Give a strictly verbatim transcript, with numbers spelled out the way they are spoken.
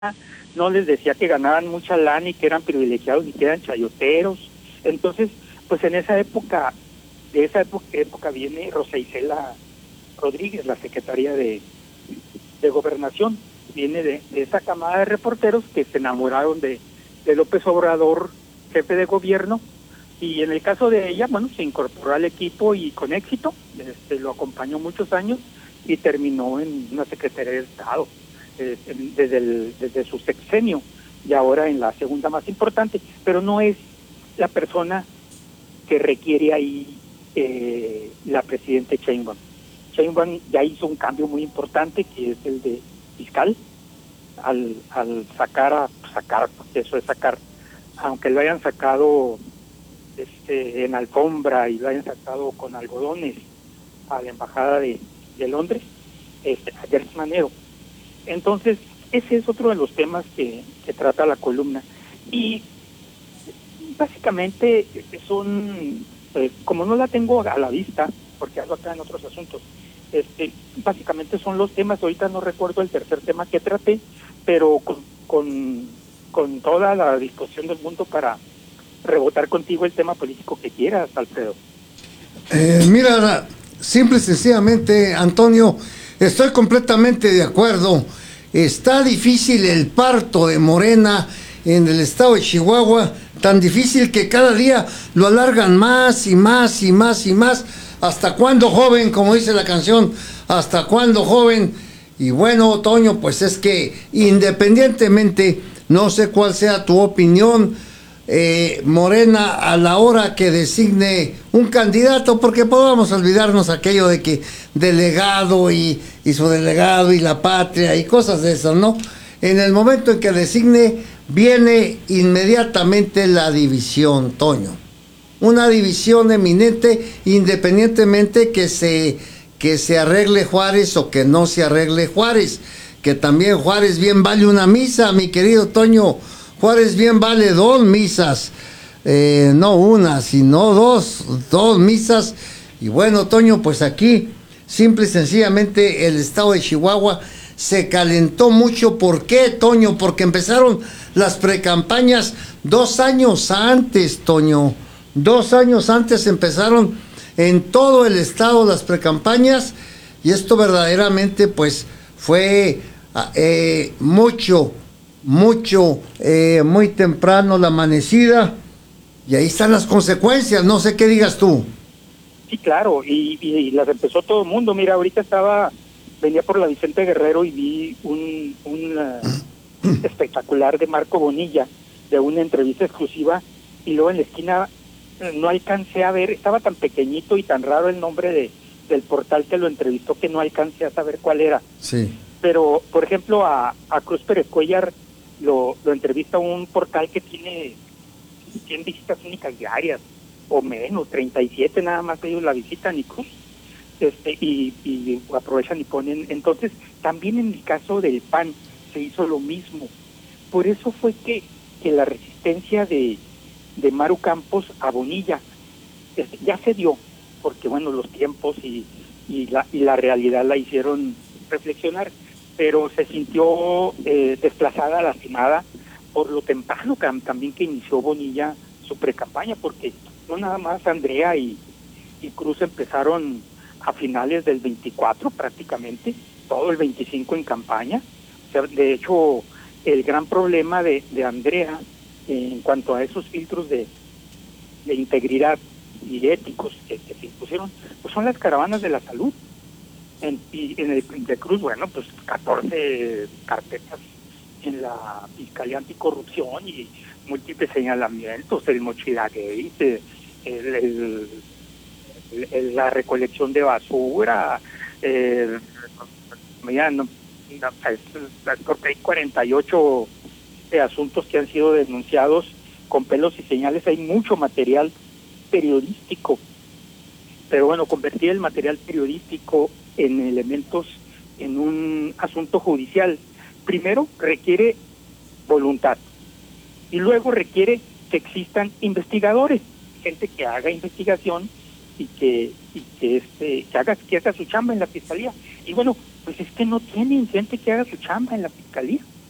no les decía que ganaban mucha lana y que eran privilegiados y que eran chayoteros. Entonces, pues en esa época, de esa época, época viene Rosa Isela Rodríguez, la secretaria de, de Gobernación, viene de, de esa camada de reporteros que se enamoraron de, de López Obrador, jefe de gobierno, y en el caso de ella, bueno, se incorporó al equipo y con éxito, este, lo acompañó muchos años y terminó en una Secretaría de Estado eh, desde, el, desde su sexenio y ahora en la segunda más importante, pero no es la persona que requiere ahí eh, la presidenta Sheinbaum. Sheinbaum ya hizo un cambio muy importante que es el de fiscal, al, al sacar, a sacar, eso es sacar, aunque lo hayan sacado este, en alfombra y lo hayan sacado con algodones a la embajada de, de Londres, este, a Gertz Manero. Entonces, ese es otro de los temas que, que trata la columna. Y básicamente son, pues, como no la tengo a la vista, porque hablo acá en otros asuntos, este, básicamente son los temas. Ahorita no recuerdo el tercer tema que traté, pero con, con, con toda la disposición del mundo para rebotar contigo el tema político que quieras, Alfredo. Eh, mira, simple y sencillamente, Antonio, estoy completamente de acuerdo. Está difícil el parto de Morena en el estado de Chihuahua, tan difícil que cada día lo alargan más y más y más y más. ¿Hasta cuándo, joven? Como dice la canción, ¿hasta cuándo, joven? Y bueno, Toño, pues es que independientemente, no sé cuál sea tu opinión, eh, Morena a la hora que designe un candidato, porque podamos olvidarnos aquello de que delegado y, y su delegado y la patria y cosas de esas, ¿no? En el momento en que designe, viene inmediatamente la división, Toño. Una división eminente, independientemente que se, que se arregle Juárez o que no se arregle Juárez, que también Juárez bien vale una misa, mi querido Toño. Juárez bien vale dos misas, eh, no una, sino dos, dos misas. Y bueno, Toño, pues aquí, simple y sencillamente, el estado de Chihuahua se calentó mucho. ¿Por qué, Toño? Porque empezaron las precampañas dos años antes, Toño. Dos años antes empezaron en todo el estado las precampañas, y esto verdaderamente pues fue eh, mucho, mucho, eh, muy temprano la amanecida, y ahí están las consecuencias. No sé qué digas tú. Sí, claro, y, y, y las empezó todo el mundo. Mira, ahorita estaba, venía por la Vicente Guerrero y vi un, un uh, espectacular de Marco Bonilla, de una entrevista exclusiva, y luego en la esquina no alcancé a ver, estaba tan pequeñito y tan raro el nombre de del portal que lo entrevistó que no alcancé a saber cuál era. Sí. Pero, por ejemplo, a, a Cruz Pérez Cuellar lo, lo entrevista un portal que tiene cien visitas únicas diarias, o menos, treinta y siete nada más ellos la visitan, y Cruz, este, y, y aprovechan y ponen. Entonces, también en el caso del P A N se hizo lo mismo. Por eso fue que, que la resistencia de de Maru Campos a Bonilla este, ya se dio, porque bueno, los tiempos y, y, la, y la realidad la hicieron reflexionar, pero se sintió eh, desplazada, lastimada por lo temprano que, también que inició Bonilla su precampaña, porque no nada más Andrea y, y Cruz empezaron a finales del veinticuatro prácticamente, todo el veinticinco en campaña. O sea, de hecho, el gran problema de, de Andrea en cuanto a esos filtros de, de integridad y éticos que, que se impusieron, pues son las caravanas de la salud. En, y en el de Cruz, bueno, pues catorce carpetas en la Fiscalía Anticorrupción y múltiples señalamientos, el Mochila Gate, el, el, el, la recolección de basura, eh, mira, no, no, hay cuarenta y ocho de asuntos que han sido denunciados con pelos y señales. Hay mucho material periodístico, pero bueno, convertir el material periodístico en elementos en un asunto judicial, primero requiere voluntad y luego requiere que existan investigadores, gente que haga investigación y que y que este que haga que haga su chamba en la fiscalía. Y bueno, pues es que no tienen gente que haga su chamba en la fiscalía.